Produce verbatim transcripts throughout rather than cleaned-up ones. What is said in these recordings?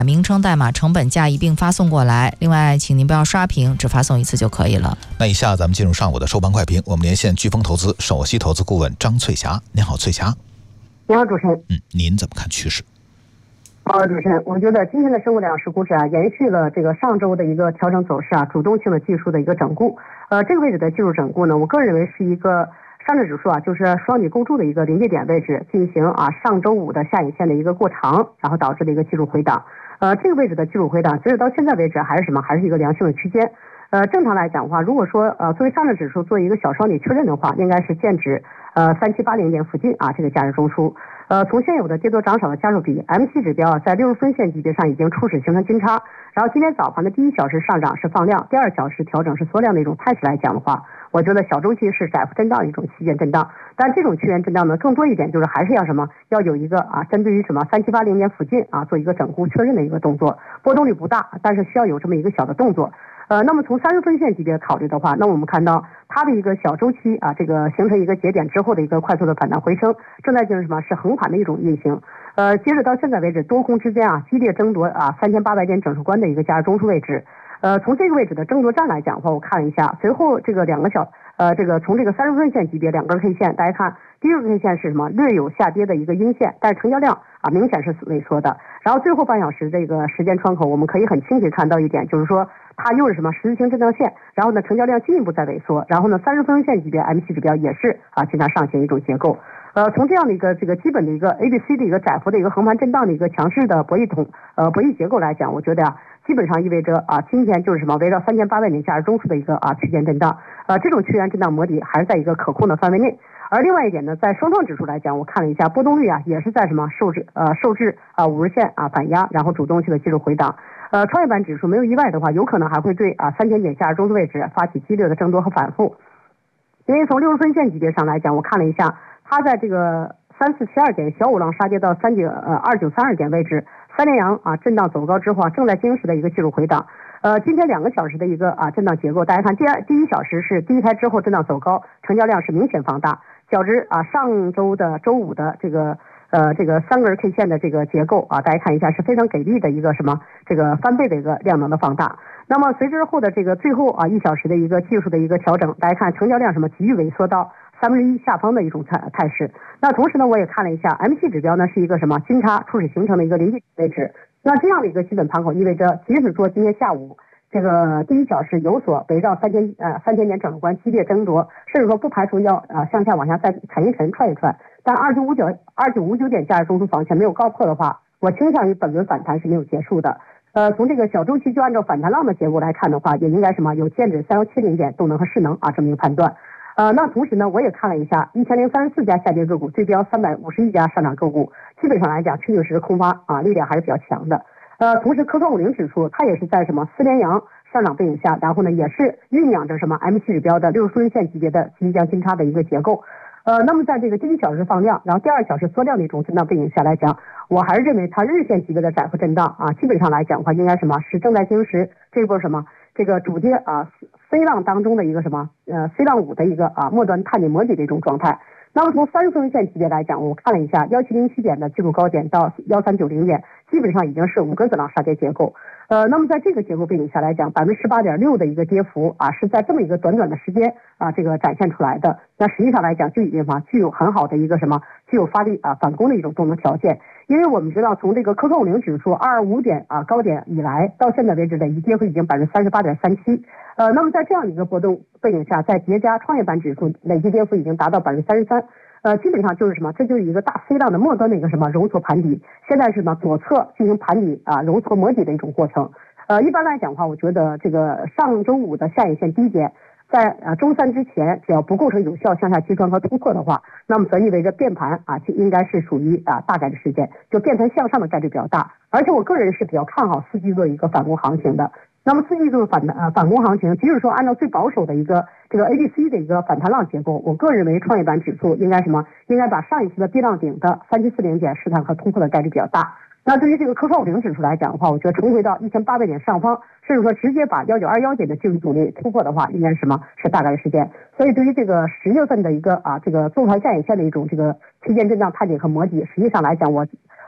名称、代码、成本价一并发送过来。另外，请您不要刷屏，只发送一次就可以了。 那以下咱们进入上午的收盘快评，我们连线飓风投资首席投资顾问张翠霞。您好，翠霞。 你好，主持人。 嗯，您怎么看趋势？ 好，主持人，我觉得今天的生物两市股指啊，延续了这个上周的一个调整走势啊，主动性的技术的一个整固。呃，这个位置的技术整固呢，我个人认为是一个上证指数啊，就是双底构筑的一个临界点位置进行啊上周五的下影线的一个过长，然后导致的一个技术回档。呃，这个位置的技术回档，截止到现在为止还是什么？还是一个良性的区间。呃，正常来讲的话，如果说呃作为上证指数做一个小双底确认的话，应该是见指呃三七八零点附近啊，这个价值中枢。呃，从现有的跌多涨少的家数比 M 七 指标啊，在六十分线级别上已经初始形成金叉，然后今天早盘的第一小时上涨是放量，第二小时调整是缩量的一种态势来讲的话，我觉得小周期是窄幅震荡一种区间震荡，但这种区间震荡呢，更多一点就是还是要什么，要有一个啊，针对于什么三七八零点附近啊，做一个整固确认的一个动作，波动率不大，但是需要有这么一个小的动作。呃，那么从三十分线级别考虑的话，那我们看到它的一个小周期啊，这个形成一个节点之后的一个快速的反弹回升，正在进行什么？是横盘的一种运行。呃，截止到现在为止，多空之间啊激烈争夺啊三千八百点整数关的一个价值中枢位置。呃，从这个位置的争夺战来讲的话，我看了一下，随后这个两个小呃这个从这个三十分线级别两根 K 线，大家看第一个 K 线是什么？略有下跌的一个阴线，但是成交量啊明显是萎缩的。然后最后半小时这个时间窗口，我们可以很清晰看到一点，就是说它又是什么十字星震荡线，然后呢成交量进一步在萎缩，然后呢三十分线级别 M 七 指标也是啊经常上行一种结构。呃，从这样的一个这个基本的一个 A B C 的一个窄幅的一个横盘震荡的一个强势的博弈统呃博弈结构来讲，我觉得啊，基本上意味着啊，今天就是什么围绕三千八百点价值中枢的一个啊区间震荡，呃，这种区间震荡模底还是在一个可控的范围内。而另外一点呢，在双创指数来讲，我看了一下波动率啊，也是在什么受制呃受制啊五十线啊反压，然后主动性的技术回档。呃，创业板指数没有意外的话，有可能还会对啊三千点价值中枢位置发起激烈的争夺和反复。因为从六十分线级别上来讲，我看了一下，它在这个三四七二点小五浪杀跌到三九呃二九三二点位置，三连阳啊震荡走高之后啊，正在经时的一个技术回档。呃，今天两个小时的一个啊震荡结构，大家看第二第一小时是第一开之后震荡走高，成交量是明显放大，较之啊上周的周五的这个呃这个三根 K 线的这个结构啊，大家看一下是非常给力的一个什么这个翻倍的一个量能的放大。那么随之后的这个最后啊一小时的一个技术的一个调整，大家看成交量什么急剧萎缩到三分之一下方的一种态态势。那同时呢，我也看了一下 M 七 指标呢是一个什么金叉初始形成的一个临界位置。那这样的一个基本盘口意味着，即使说今天下午这个第一小时有所围绕三千呃三千点整数关激烈争夺，甚至说不排除要呃向下往下再沉一沉、踹一踹。但二九五九二九五九点价值中枢防线没有告破的话，我倾向于本轮反弹是没有结束的。呃，从这个小周期就按照反弹浪的结构来看的话，也应该什么有见指三幺七零点动能和势能啊这么一个判断。呃，那同时呢，我也看了一下一千零三十四家下跌个股，对标三百五十一家上涨个股，基本上来讲确实空方啊力量还是比较强的。呃，同时科创五零指数它也是在什么四连阳上涨背景下，然后呢也是酝酿着什么 M 七 指标的六十分线级别的即将金叉的一个结构。呃，那么在这个第一小时放量，然后第二小时缩量的一种震荡背景下来讲，我还是认为它日线级别的窄幅震荡啊，基本上来讲的话，应该什么是正在经时这波什么这个主跌啊 C 浪当中的一个什么呃 C 浪五的一个啊末端探底模底的一种状态。那么从三十分线级别来讲，我看了一下一七零七点的技术高点到一三九零点，基本上已经是五根子浪杀跌结构。呃，那么在这个结构背景下来讲，百分之十八点六的一个跌幅啊，是在这么一个短短的时间啊，这个展现出来的。那实际上来讲，就已经嘛具有很好的一个什么，具有发力啊反攻的一种动能条件。因为我们知道，从这个科创五零指数二二五点啊高点以来，到现在为止的一跌幅已经百分之三十八点三七。呃，那么在这样的一个波动背景下，再叠加创业板指数累计跌幅已经达到百分之三十三。呃，基本上就是什么？这就是一个大 C 浪的末端的一个什么揉搓盘底，现在是什么左侧进行盘底啊揉搓磨底的一种过程。呃，一般来讲的话，我觉得这个上周五的下影线低点，在呃周三之前，只要不构成有效向下击穿和突破的话，那么则意味着变盘啊，就应该是属于啊大概率事件，就变盘向上的概率比较大。而且我个人是比较看好四季度一个反攻行情的。那么四季度反呃反攻行情，即使说按照最保守的一个这个 A B C 的一个反弹浪结构，我个人认为创业板指数应该什么？应该把上一期的跌浪顶的三七四零点试探和突破的概率比较大。那对于这个科创五零指数来讲的话，我觉得重回到一千八百点上方，甚至说直接把一九二一点的技术阻力突破的话，应该是什么？是大概率事件。所以对于这个十月份的一个啊这个纵盘下影线的一种这个区间震荡探底和磨底，实际上来讲我。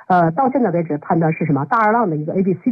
呃，到现在为止判断是什么大二浪的一个 A B C